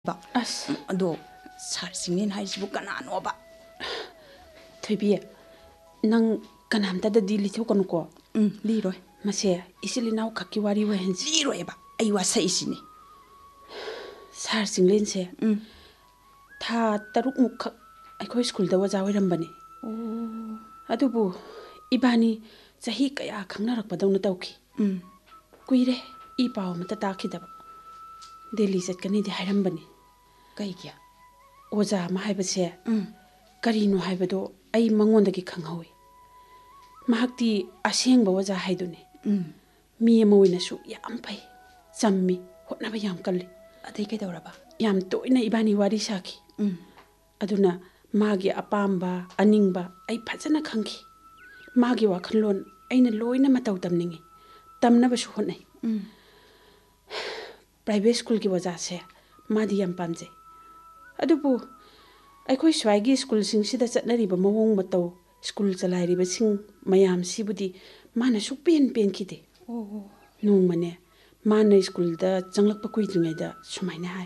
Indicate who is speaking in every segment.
Speaker 1: ꯑꯁ
Speaker 2: ꯑꯗꯣ ꯁꯥꯔ ꯆꯤꯡꯂꯦꯟ ꯍꯥꯏꯔꯤꯁꯤꯕꯨ ꯀꯅꯥꯅꯣꯕ?
Speaker 1: ꯊꯣꯏꯕꯤ ꯅꯪ ꯀꯅꯥꯝꯇꯗꯗꯤ ꯂꯤꯊꯣꯛꯀꯅꯨꯀꯣ.
Speaker 2: ꯂꯤꯔꯣꯏ.
Speaker 1: ꯃꯁꯦ ꯏꯆꯤꯜ ꯏꯅꯥꯎ ꯈꯛꯀꯤ ꯋꯥꯔꯤ ꯑꯣꯏꯍꯟꯁꯤ.
Speaker 2: ꯂꯤꯔꯣꯏꯕ. ꯑꯩ ꯋꯥꯁꯛꯏꯁꯤꯅꯤ.
Speaker 1: ꯁꯥꯔ ꯆꯤꯡꯂꯦꯟꯁꯦ ꯊꯥ 6ꯃꯨꯛꯈꯛ ꯑꯩꯈꯣꯏ ꯁ꯭ꯀꯨꯜꯗ ꯑꯣꯖꯥ ꯑꯣꯏꯔꯝꯕꯅꯤ. ꯑꯗꯨꯕꯨ ꯏꯕꯥꯅꯤ ꯆꯍꯤ ꯀꯌꯥ ꯈꯪꯅꯔꯛꯄꯗꯧꯅ ꯇꯧꯈꯤ. ꯀꯨꯏꯔꯦ ꯏ ꯄꯥꯎ ꯑꯃꯇ ꯇꯥꯈꯤꯗꯕ. ꯗꯦꯜꯂꯤ ꯆꯠꯀꯅꯤꯗꯤ ꯍꯥꯏꯔꯝꯕꯅꯤ.
Speaker 2: ꯀꯩꯒꯤ?
Speaker 1: ꯑꯣꯖꯥ ꯑꯃ ꯍꯥꯏꯕꯁꯦ ꯀꯔꯤꯅꯣ ꯍꯥꯏꯕꯗꯣ ꯑꯩ ꯃꯉꯣꯟꯗꯒꯤ ꯈꯪꯍꯧꯏ. ꯃꯍꯥꯛꯇꯤ ꯑꯁꯦꯡꯕ ꯑꯣꯖꯥ ꯍꯥꯏꯗꯨꯅꯤ. ꯃꯤ ꯑꯃ ꯑꯣꯏꯅꯁꯨ ꯌꯥꯝ ꯐꯩ, ꯆꯝꯃꯤ, ꯍꯣꯠꯅꯕ ꯌꯥꯝ ꯀꯜꯂꯤ.
Speaker 2: ꯑꯇꯩ ꯀꯩꯗꯧꯔꯕ?
Speaker 1: ꯌꯥꯝ ꯇꯣꯏꯅ ꯏꯕꯥꯅꯤ ꯋꯥꯔꯤ ꯁꯥꯈꯤ. ꯑꯗꯨꯅ ꯃꯥꯒꯤ ꯑꯄꯥꯝꯕ ꯑꯅꯤꯡꯕ ꯑꯩ ꯐꯖꯅ ꯈꯪꯈꯤ. ꯃꯥꯒꯤ ꯋꯥꯈꯜꯂꯣꯟ ꯑꯩꯅ ꯂꯣꯏꯅ ꯃꯇꯧ ꯇꯝꯅꯤꯡꯉꯤ, ꯇꯝꯅꯕꯁꯨ ꯍꯣꯠꯅꯩ. ꯄ꯭ꯔꯥꯏꯚꯦꯠ ꯁ꯭ꯀꯨꯜꯒꯤ ꯑꯣꯖꯥꯁꯦ ꯃꯥꯗꯤ ꯌꯥꯝ ꯄꯥꯝꯖꯩ. ꯑꯗꯨꯕꯨ ꯑꯩꯈꯣꯏ ꯁ꯭ꯋꯥꯏꯒꯤ ꯁ꯭ꯀꯨꯜꯁꯤꯡꯁꯤꯗ ꯆꯠꯅꯔꯤꯕ ꯃꯑꯣꯡ ꯃꯇꯧ, ꯁ꯭ꯀꯨल ꯆꯂꯥꯏꯔꯤꯕꯁꯤꯡ ꯃꯌꯥꯝꯁꯤꯕꯨꯗꯤ ꯃꯥꯅ ꯁꯨꯛꯄꯦꯟ ꯄꯦꯟꯈꯤꯗꯦ. ꯅꯣꯡꯃꯅꯦ ꯃꯥꯅ ꯁ꯭ꯀꯨꯜꯗ ꯆꯪꯂꯛꯄ ꯀꯨꯏꯗ꯭ꯔꯤꯉꯩꯗ ꯁꯨꯃꯥꯏꯅ ꯍꯥꯏ.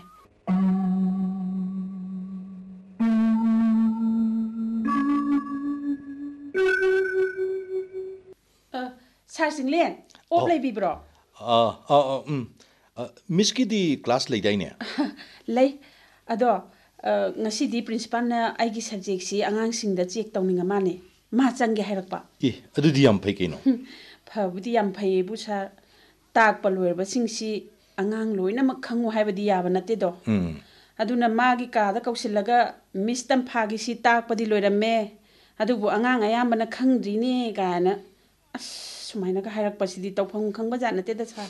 Speaker 1: ꯁꯥꯔ ꯆꯤꯡꯂꯦꯟ, ꯑꯣꯞ ꯂꯩꯕꯤꯕ꯭ꯔꯣ?
Speaker 3: ꯃꯤꯁꯀꯤꯗꯤ ꯀ꯭ꯂꯥꯁ ꯂꯩꯗꯥꯏꯅꯦ?
Speaker 1: ꯂꯩ. ꯑꯗꯣ ꯉꯁꯤꯗꯤ ꯄ꯭ꯔꯤꯟꯁꯤꯄꯥꯜꯅ ꯑꯩꯒꯤ ꯁꯕꯖꯦꯛꯁꯤ ꯑꯉꯥꯡꯁꯤꯡꯗ ꯆꯦꯛ ꯇꯧꯅꯤꯡꯉ ꯃꯥꯅꯦ. ꯃꯥ ꯆꯪꯒꯦ ꯍꯥꯏꯔꯛꯄ.
Speaker 3: ꯑꯗꯨꯗꯤ ꯌꯥꯝ ꯐꯩ ꯀꯩꯅꯣ.
Speaker 1: ꯐꯕꯨꯗꯤ ꯌꯥꯝ ꯐꯩꯌꯦꯕꯨ ꯁꯥꯔ, ꯇꯥꯛꯄ ꯂꯣꯏꯔꯕꯁꯤꯡꯁꯤ ꯑꯉꯥꯡ ꯂꯣꯏꯅꯃꯛ ꯈꯪꯉꯨ ꯍꯥꯏꯕꯗꯤ ꯌꯥꯕ ꯅꯠꯇꯦꯗꯣ. ꯑꯗꯨꯅ ꯃꯥꯒꯤ ꯀꯥꯗ ꯀꯧꯁꯤꯜꯂꯒ ꯃꯤꯁ ꯇꯝꯐꯥꯒꯤꯁꯤ ꯇꯥꯛꯄꯗꯤ ꯂꯣꯏꯔꯝꯃꯦ, ꯑꯗꯨꯕꯨ ꯑꯉꯥꯡ ꯑꯌꯥꯝꯕꯅ ꯈꯪꯗ꯭ꯔꯤꯅꯦ ꯀꯥꯏꯅ ꯁꯨꯃꯥꯏꯅꯒ ꯍꯥꯏꯔꯛꯄꯁꯤꯗꯤ ꯇꯧꯐꯝ ꯈꯪꯕꯖꯥꯠ ꯅꯠꯇꯦꯗ ꯁꯥꯔ.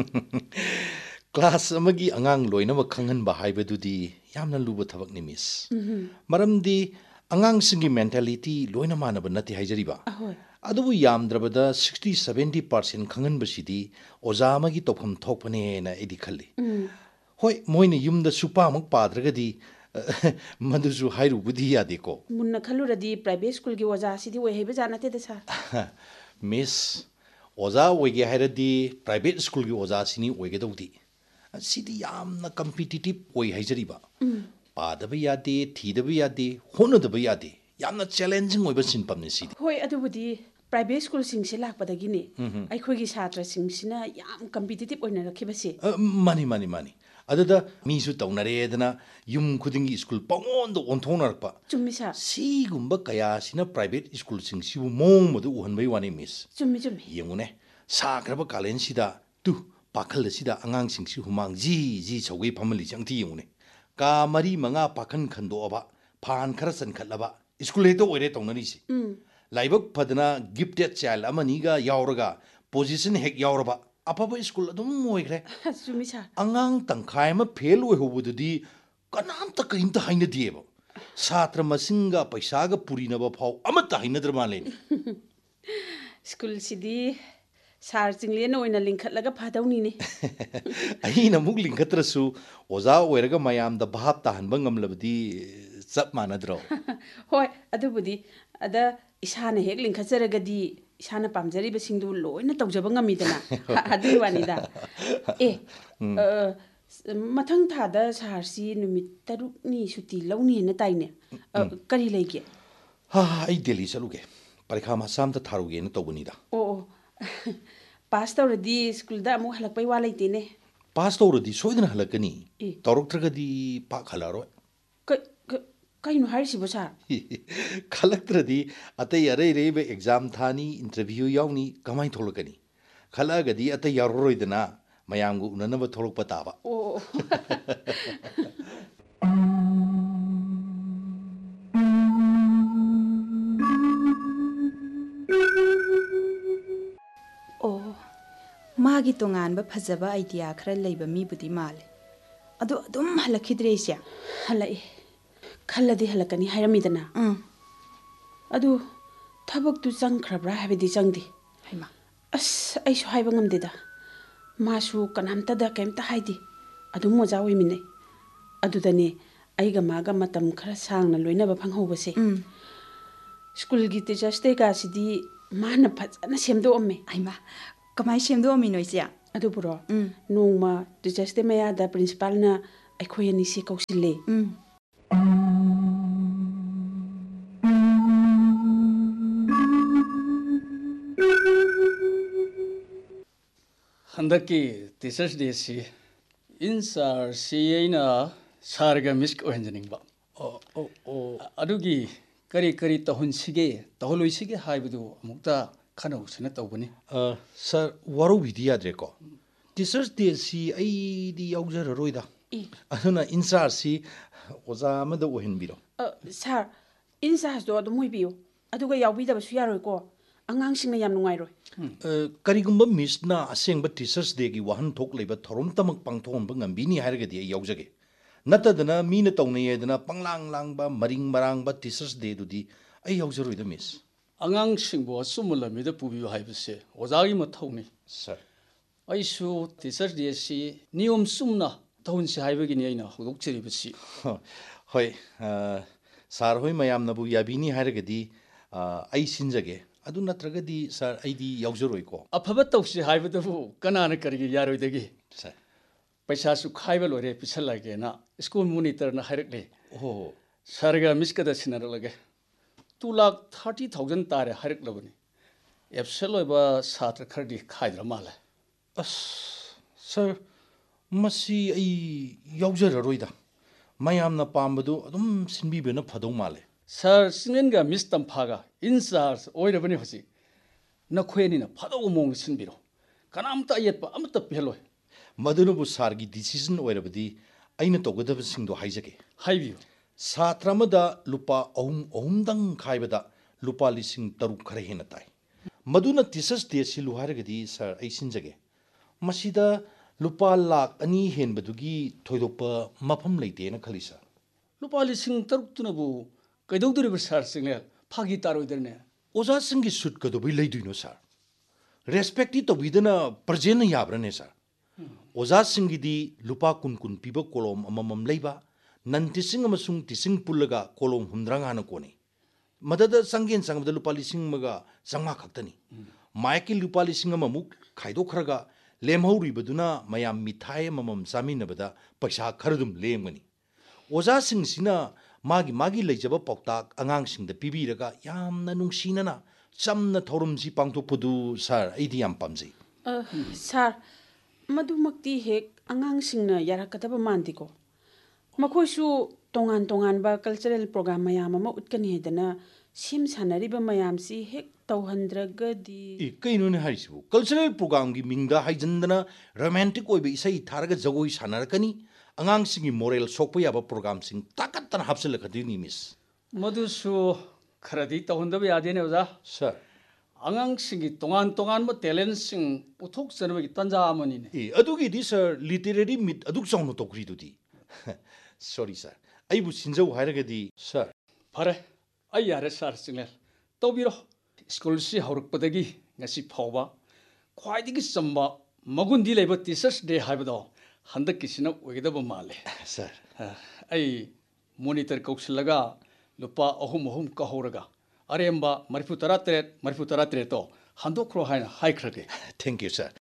Speaker 3: ꯀ꯭ꯂꯥꯁ ꯑꯃꯒꯤ ꯑꯉꯥꯡ ꯂꯣꯏꯅꯃꯛ ꯈꯪꯍꯟꯕ ꯍꯥꯏꯕꯗꯨꯗꯤ ꯌꯥꯝꯅ ꯂꯨꯕ ꯊꯕꯛꯅꯤ ꯃꯤꯁ. ꯃꯔꯝꯗꯤ ꯑꯉꯥꯡꯁꯤꯡꯒꯤ ꯃꯦꯟꯇꯦꯂꯤꯇꯤ ꯂꯣꯏꯅ ꯃꯥꯟꯅꯕ ꯅꯠꯇꯦ ꯍꯥꯏꯖꯔꯤꯕ. ꯑꯗꯨꯕꯨ ꯌꯥꯝꯗ꯭ꯔꯕꯗ 60-70% ꯈꯪꯍꯟꯕꯁꯤꯗꯤ ꯑꯣꯖꯥ ꯑꯃꯒꯤ ꯇꯧꯐꯝ ꯊꯣꯛꯄꯅꯦꯅ ꯑꯩꯗꯤ ꯈꯜꯂꯤ. ꯍꯣꯏ, ꯃꯣꯏꯅ ꯌꯨꯝꯗ ꯁꯨꯄꯥꯃꯛ ꯄꯥꯗ꯭ꯔꯒꯗꯤ ꯃꯗꯨꯁꯨ ꯍꯥꯏꯔꯨꯕꯗꯤ ꯌꯥꯗꯦꯀꯣ.
Speaker 1: ꯃꯨꯟꯅ ꯈꯜꯂꯨꯔꯗꯤ ꯄ꯭ꯔꯥꯏꯚꯦꯠ ꯁ꯭ꯀꯨꯜꯒꯤ ꯑꯣꯖꯥꯁꯤꯗꯤ ꯑꯣꯏꯍꯩꯕꯖꯥꯠ ꯅꯠꯇꯦꯗ ꯁꯥꯔ.
Speaker 3: ꯃꯤꯁ, ꯑꯣꯖꯥ ꯑꯣꯏꯒꯦ ꯍꯥꯏꯔꯗꯤ ꯄ꯭ꯔꯥꯏꯚꯦꯠ ꯁ꯭ꯀꯨꯜꯒꯤ ꯑꯣꯖꯥꯁꯤꯅꯤ ꯑꯣꯏꯒꯗꯧꯗꯤ. ꯁꯤꯗꯤ ꯌꯥꯝꯅ ꯀꯝꯄꯤꯇꯤꯇꯤꯞ ꯑꯣꯏ ꯍꯥꯏꯖꯔꯤꯕ. ꯄꯥꯗꯕ ꯌꯥꯗꯦ, ꯊꯤꯗꯕ ꯌꯥꯗꯦ, ꯍꯣꯠꯅꯗꯕ ꯌꯥꯗꯦ. ꯌꯥꯝꯅ ꯆꯦꯂꯦꯟꯖꯤꯡ ꯑꯣꯏꯕ ꯁꯤꯟꯐꯝꯅꯤ ꯁꯤꯗꯤ.
Speaker 1: ꯍꯣꯏ, ꯑꯗꯨꯕꯨꯗꯤ ꯄ꯭ꯔꯥꯏꯚꯦꯠ ꯁ꯭ꯀꯨꯜꯁꯤꯡꯁꯦ ꯂꯥꯛꯄꯗꯒꯤꯅꯤ ꯑꯩꯈꯣꯏꯒꯤ ꯁꯥꯇ꯭ꯔꯁꯤꯡꯁꯤꯅ ꯌꯥꯝ ꯀꯝꯄꯤꯇꯤꯇꯤꯞ ꯑꯣꯏꯅꯔꯛꯈꯤꯕꯁꯦ.
Speaker 3: ꯃꯥꯅꯤ. ꯑꯗꯨꯗ ꯃꯤꯁꯨ ꯇꯧꯅꯔꯦꯗꯅ ꯌꯨꯝ ꯈꯨꯗꯤꯡꯒꯤ ꯁ꯭ꯀꯨꯜ ꯄꯪꯑꯣꯟꯗ ꯑꯣꯟꯊꯣꯛꯅꯔꯛꯄ.
Speaker 1: ꯆꯨꯝꯃꯤ ꯁꯥꯔ.
Speaker 3: ꯁꯤꯒꯨꯝꯕ ꯀꯌꯥꯁꯤꯅ ꯄ꯭ꯔꯥꯏꯚꯦꯠ ꯁ꯭ꯀꯨꯜꯁꯤꯡꯁꯤꯕꯨ ꯃꯑꯣꯡ ꯑꯃꯗ ꯎꯍꯟꯕꯩ ꯋꯥꯅꯤ ꯃꯤꯁ.
Speaker 1: ꯆꯨꯝꯃꯤ.
Speaker 3: ꯌꯦꯡꯉꯨꯅꯦ, ꯁꯥꯈ꯭ꯔꯕ ꯀꯥꯂꯦꯟꯁꯤꯗ ꯄꯥꯈꯜ ꯑꯁꯤꯗ ꯑꯉꯥꯡꯁꯤꯡꯁꯤ ꯍꯨꯃꯥꯡ ꯖꯤ ꯁꯧꯒꯩ ꯐꯝꯍꯜꯂꯤꯁꯦ ꯑꯝꯇ ꯌꯦꯡꯉꯨꯅꯦ. ꯀꯥ 4-5 ꯄꯥꯈꯟ ꯈꯟꯗꯣꯛꯑꯕ, ꯐꯥꯟ ꯈꯔ ꯆꯟꯈꯠꯂꯕ, ꯁ꯭ꯀꯨꯜ ꯍꯦꯛꯇ ꯑꯣꯏꯔꯦ ꯇꯧꯅꯔꯤꯁꯤ. ꯂꯥꯏꯕꯛ ꯐꯗꯅ ꯒꯤꯐꯇꯦꯠ ꯆꯥꯏꯜ ꯑꯃꯅꯤꯒ ꯌꯥꯎꯔꯒ ꯄꯣꯖꯤꯁꯟ ꯍꯦꯛ ꯌꯥꯎꯔꯕ ꯑꯐꯕ ꯁ꯭ꯀꯨꯜ ꯑꯗꯨꯝ ꯑꯣꯏꯈ꯭ꯔꯦ.
Speaker 1: ꯆꯨꯝꯃꯤ ꯁꯥꯔ.
Speaker 3: ꯑꯉꯥꯡ ꯇꯪꯈꯥꯏ ꯑꯃ ꯐꯦꯜ ꯑꯣꯏꯍꯧꯕꯗꯨꯗꯤ ꯀꯅꯥꯝꯇ ꯀꯔꯤꯝꯇ ꯍꯥꯏꯅꯗꯦꯕ. ꯁꯥꯇ꯭ꯔ ꯃꯁꯤꯡꯒ ꯄꯩꯁꯥꯒ ꯄꯨꯔꯤꯅꯕ ꯐꯥꯎ ꯑꯃꯠꯇ ꯍꯩꯅꯗ꯭ꯔ ꯃꯥꯜꯂꯦꯅꯦ.
Speaker 1: ꯁ꯭ꯀꯨꯜꯁꯤꯗꯤ ꯁꯥꯔ ꯆꯤꯡꯂꯦꯟ ꯑꯣꯏꯅ ꯂꯤꯡꯈꯠꯂꯒ ꯐꯗꯧꯅꯤꯅꯦ.
Speaker 3: ꯑꯩꯅ ꯑꯃꯨꯛ ꯂꯤꯡꯈꯠꯇ꯭ꯔꯁꯨ ꯑꯣꯖꯥ ꯑꯣꯏꯔꯒ ꯃꯌꯥꯝꯗ ꯚꯥꯞ ꯇꯥꯍꯟꯕ ꯉꯝꯂꯕꯗꯤ ꯆꯞ ꯃꯥꯟꯅꯗ꯭ꯔꯣ?
Speaker 1: ꯍꯣꯏ, ꯑꯗꯨꯕꯨꯗꯤ ꯑꯗ ꯏꯁꯥꯅ ꯍꯦꯛ ꯂꯤꯡꯈꯠꯆꯔꯒꯗꯤ ꯏꯁꯥꯅ ꯄꯥꯝꯖꯔꯤꯕꯁꯤꯡꯗꯨ ꯂꯣꯏꯅ ꯇꯧꯖꯕ ꯉꯝꯃꯤꯗꯅ. ꯑꯗꯨꯒꯤ ꯋꯥꯅꯤꯗ. ꯃꯊꯪ ꯊꯥꯗ ꯁꯥꯔꯁꯤ ꯅꯨꯃꯤꯠ 6ꯅꯤ ꯁꯨꯇꯤ ꯂꯧꯅꯤꯅ ꯇꯥꯏꯅꯦ. ꯀꯔꯤ ꯂꯩꯒꯦ?
Speaker 3: ꯑꯩ ꯗꯦꯜꯂꯤ ꯆꯠꯂꯨꯒꯦ. ꯄꯔꯤꯈꯥ ꯃꯆꯥ ꯑꯃꯇ ꯊꯥꯔꯨꯒꯦꯅ ꯇꯧꯕꯅꯤꯗ.
Speaker 1: ꯑꯣ. ꯄꯥꯁ ꯇꯧꯔꯗꯤ ꯁ꯭ꯀꯨꯜꯗ ꯑꯃꯨꯛ ꯍꯜꯂꯛꯄꯩ ꯋꯥ ꯂꯩꯇꯦꯅꯦ.
Speaker 3: ꯄꯥꯁ ꯇꯧꯔꯗꯤ ꯁꯣꯏꯗꯅ ꯍꯜꯂꯛꯀꯅꯤ. ꯇꯧꯔꯛꯇ꯭ꯔꯒꯗꯤ ꯄꯥꯛ ꯍꯜꯂꯛꯑꯔꯣꯏ.
Speaker 1: ꯀꯩꯅꯣ ꯍꯥꯏꯔꯤꯁꯤꯕꯣ ꯁꯥꯔ?
Speaker 3: ꯈꯜꯂꯛꯇ꯭ꯔꯗꯤ ꯑꯇꯩ ꯑꯔꯩꯕ ꯑꯦꯛꯖꯥꯝ ꯊꯥꯅꯤ, ꯏꯟꯇꯔꯚ꯭ꯌꯨ ꯌꯥꯎꯅꯤ, ꯀꯃꯥꯏꯅ ꯊꯣꯛꯂꯛꯀꯅꯤ? ꯈꯜꯂꯛꯑꯒꯗꯤ ꯑꯇꯩ ꯌꯥꯎꯔꯔꯣꯏꯗꯅ, ꯃꯌꯥꯝꯒ ꯎꯅꯅꯕ ꯊꯣꯛꯂꯛꯄ ꯇꯥꯕ.
Speaker 1: ꯑꯣ.
Speaker 2: ꯃꯥꯒꯤ ꯇꯣꯉꯥꯟꯕ ꯐꯖꯕ ꯑꯥꯏꯗꯤꯌꯥ ꯈꯔ ꯂꯩꯕ ꯃꯤꯕꯨꯗꯤ ꯃꯥꯜꯂꯦ. ꯑꯗꯣ ꯑꯗꯨꯝ ꯍꯜꯂꯛꯈꯤꯗ꯭ꯔꯦ ꯏꯆꯦ?
Speaker 1: ꯍꯜꯂꯛꯏ. ꯈꯜꯂꯗꯤ ꯍꯜꯂꯛꯀꯅꯤ ꯍꯥꯏꯔꯝꯃꯤꯗꯅ. ꯑꯗꯨ ꯊꯕꯛꯇꯨ ꯆꯪꯈ꯭ꯔꯕ꯭ꯔꯥ ꯍꯥꯏꯕꯗꯤ ꯆꯪꯗꯦ.
Speaker 2: ꯍꯩꯃꯥ.
Speaker 1: ꯑꯩꯁꯨ ꯍꯥꯏꯕ ꯉꯝꯗꯦꯗ. ꯃꯥꯁꯨ ꯀꯅꯥꯝꯇꯗ ꯀꯩꯝꯇ ꯍꯥꯏꯗꯦ. ꯑꯗꯨꯝ ꯑꯣꯖꯥ ꯑꯣꯏꯃꯤꯟꯅꯩ. ꯑꯗꯨꯗꯅꯦ ꯑꯩꯒ ꯃꯥꯒ ꯃꯇꯝ ꯈꯔ ꯁꯥꯡꯅ ꯂꯣꯏꯅꯕ ꯐꯪꯍꯧꯕꯁꯦ. ꯁ꯭ꯀꯨꯜꯒꯤ ꯇꯤꯆꯔꯁ ꯗꯦꯒꯥꯁꯤꯗꯤ ꯃꯥꯅ ꯐꯖꯅ ꯁꯦꯝꯗꯣꯛꯑꯝꯃꯦ.
Speaker 2: ꯍꯩꯃꯥ, ꯀꯃꯥꯏꯅ ꯁꯦꯝꯗꯣꯛꯑꯝꯃꯤꯅꯣ ꯏꯆꯦ?
Speaker 1: ꯑꯗꯨꯕꯨꯔꯣ, ꯅꯣꯡꯃ ꯇꯤꯆꯔꯁ ꯗꯦ ꯃꯌꯥꯗ ꯄ꯭ꯔꯤꯟꯁꯤꯄꯥꯜꯅ ꯑꯩꯈꯣꯏ ꯑꯅꯤꯁꯦ ꯀꯧꯁꯤꯜꯂꯦ
Speaker 4: ꯍꯟꯗꯛꯀꯤ ꯇꯤꯆꯔꯁ ꯗꯦꯁꯤ ꯏꯟꯆꯥꯔꯖꯁꯤ ꯑꯩꯅ ꯁꯥꯔꯒ ꯃꯤꯁ ꯑꯣꯏꯍꯟꯖꯅꯤꯡꯕ ꯑꯗꯨꯒꯤ ꯀꯔꯤ ꯀꯔꯤ ꯇꯧꯍꯟꯁꯤꯒꯦ ꯇꯧꯍꯜꯂꯣꯏꯁꯤꯒꯦ ꯍꯥꯏꯕꯗꯨ ꯑꯃꯨꯛꯇ ꯈꯟꯅꯍꯧꯁꯤꯅ ꯇꯧꯕꯅꯤ
Speaker 3: ꯁꯥꯔ ꯋꯥꯔꯧꯕꯤꯗꯤ ꯌꯥꯗ꯭ꯔꯦꯀꯣ ꯇꯤꯆꯔꯁ ꯗꯦꯁꯤ ꯑꯩꯗꯤ ꯌꯥꯎꯖꯔꯔꯣꯏꯗ ꯑꯗꯨꯅ ꯏꯟꯆꯥꯔꯖꯁꯤ ꯑꯣꯖꯥ ꯑꯃꯗ ꯑꯣꯏꯍꯟꯕꯤꯔꯣ
Speaker 1: ꯁꯥꯔ ꯏꯟꯆꯥꯔꯖꯇꯣ ꯑꯗꯨꯝ ꯑꯣꯏꯕꯤꯌꯨ ꯑꯗꯨꯒ ꯌꯥꯎꯕꯤꯗꯕꯁꯨ ꯌꯥꯔꯣꯏꯀꯣ ꯑꯉꯥꯡꯁꯤꯡꯅ ꯌꯥꯝ ꯅꯨꯡꯉꯥꯏꯔꯣꯏ
Speaker 3: ꯀꯔꯤꯒꯨꯝꯕ ꯃꯤꯁꯅ ꯑꯁꯦꯡꯕ ꯇꯤꯆꯔꯁ ꯗꯦꯒꯤ ꯋꯥꯍꯟꯊꯣꯛ ꯂꯩꯕ ꯊꯧꯔꯝꯇꯃꯛ ꯄꯥꯡꯊꯣꯛꯍꯟꯕ ꯉꯝꯕꯤꯅꯤ ꯍꯥꯏꯔꯒꯗꯤ ꯑꯩ ꯌꯥꯎꯖꯒꯦ ꯅꯠꯇꯗꯅ ꯃꯤꯅ ꯇꯧꯅꯩꯌꯦꯗꯅ ꯄꯪꯂꯥꯡ ꯂꯥꯡꯕ ꯃꯔꯤꯡ ꯃꯔꯥꯡꯕ ꯇꯤꯆꯔꯁ ꯗꯦꯗꯨꯗꯤ ꯑꯩ ꯌꯥꯎꯖꯔꯣꯏꯗ ꯃꯤꯁ
Speaker 4: ꯑꯉꯥꯡꯁꯤꯡꯕꯨ ꯑꯆꯨꯝꯕ ꯂꯝꯕꯤꯗ ꯄꯨꯕꯤꯌꯨ ꯍꯥꯏꯕꯁꯦ ꯑꯣꯖꯥꯒꯤ ꯃꯊꯧꯅꯤ
Speaker 3: ꯁꯥꯔ
Speaker 4: ꯑꯩꯁꯨ ꯇꯤꯆꯔꯁ ꯗꯦꯁꯤ ꯅꯤꯌꯣꯝ ꯆꯨꯝꯅ ꯇꯧꯍꯟꯁꯤ ꯍꯥꯏꯕꯒꯤꯅꯤ ꯑꯩꯅ ꯍꯧꯗꯣꯛꯆꯔꯤꯕꯁꯤ
Speaker 3: ꯍꯣꯏ ꯁꯥꯔ ꯍꯣꯏ ꯃꯌꯥꯝꯅꯕꯨ ꯌꯥꯕꯤꯅꯤ ꯍꯥꯏꯔꯒꯗꯤ ꯑꯩ ꯁꯤꯟꯖꯒꯦ ꯑꯗꯨ ꯅꯠꯇ꯭ꯔꯒꯗꯤ ꯁꯥꯔ ꯑꯩꯗꯤ ꯌꯥꯎꯖꯔꯣꯏꯀꯣ
Speaker 4: ꯑꯐꯕ ꯇꯧꯁꯤ ꯍꯥꯏꯕꯗꯨꯕꯨ ꯀꯅꯥꯅ ꯀꯔꯤꯒꯤ ꯌꯥꯔꯣꯏꯗꯒꯦ
Speaker 3: ꯁꯥꯔ
Speaker 4: ꯄꯩꯁꯥꯁꯨ ꯈꯥꯏꯕ ꯂꯣꯏꯔꯦ ꯄꯤꯁꯜꯂꯒꯦꯅ ꯁ꯭ꯀꯨꯜ ꯃꯣꯅꯤꯇꯔꯅ ꯍꯥꯏꯔꯛꯂꯦ
Speaker 3: ꯑꯣ
Speaker 4: ꯁꯥꯔꯒ ꯃꯤꯁꯀꯗ ꯁꯤꯟꯅꯔꯛꯂꯒꯦ 2,30,000 ꯇꯥꯔꯦ ꯍꯥꯏꯔꯛꯂꯕꯅꯤ ꯑꯦꯞꯁꯦꯟ ꯑꯣꯏꯕ ꯁꯥꯇ꯭ꯔ ꯈꯔꯗꯤ ꯈꯥꯏꯗ꯭ꯔ ꯃꯥꯜꯂꯦ
Speaker 3: ꯑꯁ ꯁꯥꯔ ꯃꯁꯤ ꯑꯩ ꯌꯥꯎꯖꯔꯔꯣꯏꯗ ꯃꯌꯥꯝꯅ ꯄꯥꯝꯕꯗꯨ ꯑꯗꯨꯝ ꯁꯤꯟꯕꯤꯕꯅ ꯐꯗꯧ ꯃꯥꯜꯂꯦ
Speaker 4: ꯁꯥꯔ ꯆꯤꯡꯂꯦꯟꯒ ꯃꯤꯁ ꯇꯝꯐꯥꯒ ꯏꯟꯆꯥꯔꯖ ꯑꯣꯏꯔꯕꯅꯤ ꯍꯧꯖꯤꯛ ꯅꯈꯣꯏ ꯑꯅꯤꯅ ꯐꯗꯧꯕ ꯃꯑꯣꯡꯗ ꯁꯤꯟꯕꯤꯔꯣ ꯀꯅꯥꯝꯇ ꯑꯌꯦꯠꯄ ꯑꯃꯠꯇ ꯄꯤꯍꯜꯂꯣꯏ
Speaker 3: ꯃꯗꯨꯅꯕꯨ ꯁꯥꯔꯒꯤ ꯗꯤꯁꯤꯖꯟ ꯑꯣꯏꯔꯕꯗꯤ ꯑꯩꯅ ꯇꯧꯒꯗꯕꯁꯤꯡꯗꯣ ꯍꯥꯏꯖꯒꯦ
Speaker 4: ꯍꯥꯏꯕꯤꯌꯨ
Speaker 3: ꯁꯥꯇ꯭ꯔ ꯑꯃꯗ ꯂꯨꯄꯥ ꯑꯍꯨꯝꯗꯪ ꯈꯥꯏꯕꯗ ꯂꯨꯄꯥ 3,000 ꯈꯔ ꯍꯦꯟꯅ ꯇꯥꯏ ꯃꯗꯨꯅ ꯇꯤꯆꯔꯁ ꯗꯦ ꯁꯤꯜꯂꯨ ꯍꯥꯏꯔꯒꯗꯤ ꯁꯥꯔ ꯑꯩ ꯁꯤꯟꯖꯒꯦ ꯃꯁꯤꯗ ꯂꯨꯄꯥ 1,00,000 ꯍꯦꯟꯕꯗꯨꯒꯤ ꯊꯣꯏꯗꯣꯛꯄ ꯃꯐꯝ ꯂꯩꯇꯦꯅ ꯈꯜꯂꯤ ꯁꯥꯔ
Speaker 4: ꯂꯨꯄꯥ 3,000ꯇꯨꯅꯕꯨ ꯀꯩꯗꯧꯗꯣꯔꯤꯕ ꯁꯥꯔ ꯆꯤꯡꯂꯦꯟ ꯐꯥꯒꯤ ꯇꯥꯔꯣꯏꯗ꯭ꯔꯅꯦ
Speaker 3: ꯑꯣꯖꯥꯁꯤꯡꯒꯤ ꯁꯨꯠ ꯀꯩꯗꯧꯕꯩ ꯂꯩꯗꯣꯏꯅꯣ ꯁꯥꯔ ꯔꯦꯁꯄꯦꯛꯇꯤ ꯇꯧꯕꯤꯗꯅ ꯄ꯭ꯔꯖꯦꯟꯅ ꯌꯥꯕ꯭ꯔꯅꯦ ꯁꯥꯔ ꯑꯣꯖꯥꯁꯤꯡꯒꯤꯗꯤ ꯂꯨꯄꯥ 10,000 ꯄꯤꯕ ꯀꯣꯂꯣꯝ ꯑꯃꯃꯝ ꯂꯩꯕ ꯅꯟ ꯇꯤꯆꯤꯡ ꯑꯃꯁꯨꯡ ꯇꯤꯆꯤꯡ ꯄꯨꯜꯂꯒ ꯀꯣꯂꯣꯝ 65ꯅ ꯀꯣꯟꯅꯩ ꯃꯗꯨꯗ ꯆꯪꯕꯗ ꯂꯨꯄꯥ 1,500 ꯈꯛꯇꯅꯤ ꯃꯥꯏꯛꯀꯤ ꯂꯨꯄꯥ 1,000 ꯈꯥꯏꯗꯣꯛꯈ꯭ꯔꯒ ꯂꯦꯝꯍꯧꯔꯤꯕꯗꯨꯅ ꯃꯌꯥꯝ ꯃꯤꯊꯥꯏ ꯑꯃꯃꯝ ꯆꯥꯃꯤꯟꯅꯕꯗ ꯄꯩꯁꯥ ꯈꯔ ꯑꯗꯨꯝ ꯂꯦꯝꯒꯅꯤ ꯑꯣꯖꯥꯁꯤꯡꯁꯤꯅ ꯃꯥꯒꯤ ꯂꯩꯖꯕ ꯄꯥꯎꯇꯥꯛ ꯑꯉꯥꯡꯁꯤꯡꯗ ꯄꯤꯕꯤꯔꯒ ꯌꯥꯝꯅ ꯅꯨꯡꯁꯤꯅꯅ ꯆꯝꯅ ꯊꯧꯔꯝꯁꯤ ꯄꯥꯡꯊꯣꯛꯄꯗꯨ ꯁꯥꯔ ꯑꯩꯗꯤ ꯌꯥꯝ ꯄꯥꯝꯖꯩ
Speaker 1: ꯁꯥꯔ ꯃꯗꯨꯃꯛꯇꯤ ꯍꯦꯛ ꯑꯉꯥꯡꯁꯤꯡꯅ ꯌꯥꯔꯛꯀꯗꯕ ꯃꯥꯟꯗꯦꯀꯣ ꯃꯈꯣꯏꯁꯨ ꯇꯣꯉꯥꯟ ꯇꯣꯉꯥꯟꯕ ꯀꯜꯆꯔꯦꯜ ꯄ꯭ꯔꯣꯒ꯭ꯔꯥꯝ ꯃꯌꯥꯝ ꯑꯃ ꯎꯠꯀꯅꯤ ꯍꯥꯏꯗꯅ ꯁꯦꯝ ꯁꯥꯟꯅꯔꯤꯕ ꯃꯌꯥꯝꯁꯤ ꯍꯦꯛ ꯇꯧꯍꯟꯗ꯭ꯔꯒꯗꯤ
Speaker 3: ꯀꯩꯅꯣꯅꯦ ꯍꯥꯏꯔꯤꯁꯤꯕꯨ ꯀꯜꯆꯔꯦꯜ ꯄ꯭ꯔꯣꯒ꯭ꯔꯥꯝꯒꯤ ꯃꯤꯡꯗ ꯍꯥꯏꯖꯤꯟꯗꯅ ꯔꯣꯃꯥꯟꯇꯤꯛ ꯑꯣꯏꯕ ꯏꯁꯩ ꯊꯥꯔꯒ ꯖꯒꯣꯏ ꯁꯥꯟꯅꯔꯛꯀꯅꯤ ꯑꯉꯥꯡꯁꯤꯡꯒꯤ ꯃꯣꯔꯦꯜ ꯁꯣꯛꯄ ꯌꯥꯕ ꯄ꯭ꯔꯣꯒ꯭ꯔꯥꯝꯁꯤꯡ ꯇꯥꯀꯠꯇꯅ ꯍꯥꯞꯆꯤꯜꯂꯛꯀꯗꯣꯏꯅꯤ ꯃꯤꯁ
Speaker 4: ꯃꯗꯨꯁꯨ ꯈꯔꯗꯤ ꯇꯧꯍꯟꯗꯕ ꯌꯥꯗꯦꯅꯦ ꯑꯣꯖꯥ
Speaker 3: ꯁꯥꯔ
Speaker 4: ꯑꯉꯥꯡꯁꯤꯡꯒꯤ ꯇꯣꯉꯥꯟ ꯇꯣꯉꯥꯟꯕ ꯇꯦꯂꯦꯟꯁꯤꯡ ꯎꯠꯊꯣꯛꯆꯅꯕꯒꯤ ꯇꯥꯟꯖꯥ ꯑꯃꯅꯤꯅꯦ
Speaker 3: ꯑꯗꯨꯒꯤꯗꯤ ꯁꯥꯔ ꯂꯤꯇꯔꯦꯔꯤ ꯃꯤꯠ ꯑꯗꯨꯛ ꯆꯥꯎꯅ ꯇꯧꯈ꯭ꯔꯤꯗꯨꯗꯤ ꯁꯣꯔꯤ ꯁꯥꯔ ꯑꯩꯕꯨ ꯁꯤꯟꯖꯧ ꯍꯥꯏꯔꯒꯗꯤ ꯁꯥꯔ
Speaker 4: ꯐꯔꯦ ꯑꯩ ꯌꯥꯔꯦ ꯁꯥꯔ ꯆꯤꯡꯂꯦꯟ ꯇꯧꯕꯤꯔꯣ ꯁ꯭ꯀꯨꯜꯁꯤ ꯍꯧꯔꯛꯄꯗꯒꯤ ꯉꯁꯤ ꯐꯥꯎꯕ ꯈ꯭ꯋꯥꯏꯗꯒꯤ ꯆꯝꯕ ꯃꯒꯨꯟꯗꯤ ꯂꯩꯕ ꯇꯤꯆꯔꯁ ꯗꯦ ꯍꯥꯏꯕꯗꯣ ꯍꯟꯗꯛꯀꯤꯁꯤꯅ ꯑꯣꯏꯒꯗꯕ ꯃꯥꯜꯂꯦ
Speaker 3: ꯁꯥꯔ
Speaker 4: ꯑꯩ ꯃꯣꯅꯤꯇꯔ ꯀꯧꯁꯤꯜꯂꯒ ꯂꯨꯄꯥ 3 ꯀꯧꯍꯧꯔꯒ ꯑꯔꯦꯝꯕ 38 ꯍꯟꯗꯣꯛꯈ꯭ꯔꯣ ꯍꯥꯏꯅ ꯍꯥꯏꯈ꯭ꯔꯒꯦ
Speaker 3: ꯊꯦꯡꯛ ꯌꯨ ꯁꯥꯔ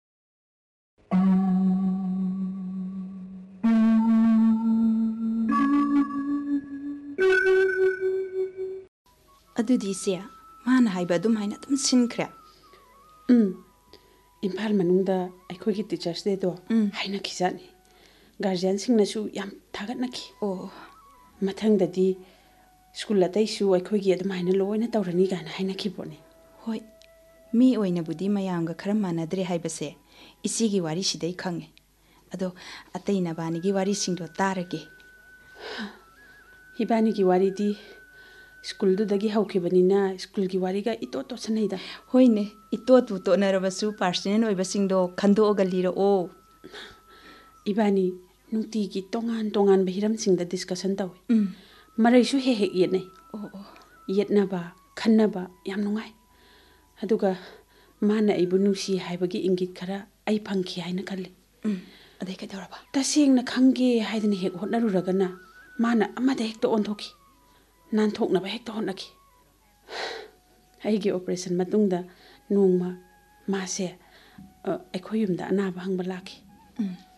Speaker 2: ꯑꯗꯨꯗꯤ ꯏꯆꯦ ꯃꯥꯅ ꯍꯥꯏꯕ ꯑꯗꯨꯝ ꯁꯤꯟꯈ꯭ꯔꯦ
Speaker 1: ꯏꯝꯐꯥꯜ ꯃꯅꯨꯡꯗ ꯑꯩꯈꯣꯏꯒꯤ ꯇꯤꯆꯔꯁ ꯗꯦꯗꯣ ꯍꯥꯏꯅꯈꯤꯖꯥꯠꯅꯤ ꯒꯥꯔꯖꯤꯌꯥꯟꯁꯤꯡꯅꯁꯨ ꯌꯥꯝ ꯊꯥꯒꯠꯅꯈꯤ
Speaker 2: ꯑꯣ
Speaker 1: ꯃꯊꯪꯗꯗꯤ ꯁ꯭ꯀꯨꯜ ꯑꯇꯩꯁꯨ ꯑꯩꯈꯣꯏꯒꯤ ꯑꯗꯨꯃꯥꯏꯅ ꯂꯣꯏꯅ ꯇꯧꯔꯅꯤ ꯀꯥꯏꯅ ꯍꯥꯏꯅꯈꯤꯕꯣꯠꯅꯤ
Speaker 2: ꯍꯣꯏ ꯃꯤ ꯑꯣꯏꯅꯕꯨꯗꯤ ꯃꯌꯥꯝꯒ ꯈꯔ ꯃꯥꯟꯅꯗ꯭ꯔꯦ ꯍꯥꯏꯕꯁꯦ ꯏꯆꯦꯒꯤ ꯋꯥꯔꯤꯁꯤꯗꯩ ꯈꯪꯉꯦ ꯑꯗꯣ ꯑꯇꯩ ꯅꯕꯥꯅꯤꯒꯤ ꯋꯥꯔꯤꯁꯤꯡꯗꯣ ꯇꯥꯔꯒꯦ
Speaker 1: ꯏꯕꯥꯅꯤꯒꯤ ꯋꯥꯔꯤꯗꯤ ꯁ꯭ꯀꯨꯜꯗꯨꯗꯒꯤ ꯍꯧꯈꯤꯕꯅꯤꯅ ꯁ꯭ꯀꯨꯜꯒꯤ ꯋꯥꯔꯤꯒ ꯏꯇꯣꯠ ꯇꯣꯠꯁꯟꯅꯩꯗ
Speaker 2: ꯍꯣꯏꯅꯦ ꯏꯇꯣꯠꯄꯨ ꯇꯣꯠꯅꯔꯕꯁꯨ ꯄꯥꯔꯁꯣꯅꯦꯜ ꯑꯣꯏꯕꯁꯤꯡꯗꯣ ꯈꯟꯗꯣꯛꯑꯒ ꯂꯤꯔꯛꯑꯣ
Speaker 1: ꯏꯕꯥꯅꯤ ꯅꯨꯡꯇꯤꯒꯤ ꯇꯣꯉꯥꯟ ꯇꯣꯉꯥꯟꯕ ꯍꯤꯔꯝꯁꯤꯡꯗ ꯗꯤꯁꯀꯁꯟ ꯇꯧꯏ ꯃꯔꯩꯁꯨ ꯍꯦꯛ ꯍꯦꯛ ꯌꯦꯠꯅꯩ ꯌꯦꯠꯅꯕ ꯈꯟꯅꯕ ꯌꯥꯝ ꯅꯨꯡꯉꯥꯏ ꯑꯗꯨꯒ ꯃꯥꯅ ꯑꯩꯕꯨ ꯅꯨꯡꯁꯤ ꯍꯥꯏꯕꯒꯤ ꯏꯪꯒꯤꯠ ꯈꯔ ꯑꯩ ꯐꯪꯈꯤ ꯍꯥꯏꯅ ꯈꯜꯂꯤ
Speaker 2: ꯑꯗꯩ ꯀꯩꯗꯧꯔꯕ
Speaker 1: ꯇꯁꯦꯡꯅ ꯈꯪꯒꯦ ꯍꯥꯏꯗꯅ ꯍꯦꯛ ꯍꯣꯠꯅꯔꯨꯔꯒꯅ ꯃꯥꯅ ꯑꯃꯗ ꯍꯦꯛꯇ ꯑꯣꯟꯊꯣꯛꯈꯤ ꯅꯥꯟꯊꯣꯛꯅꯕ ꯍꯦꯛꯇ ꯍꯣꯠꯅꯈꯤ ꯑꯩꯒꯤ ꯑꯣꯄꯔꯦꯁꯟ ꯃꯇꯨꯡꯗ ꯅꯣꯡꯃ ꯃꯥꯁꯦ ꯑꯩꯈꯣꯏ ꯌꯨꯝꯗ ꯑꯅꯥꯕ ꯍꯪꯕ ꯂꯥꯛꯈꯤ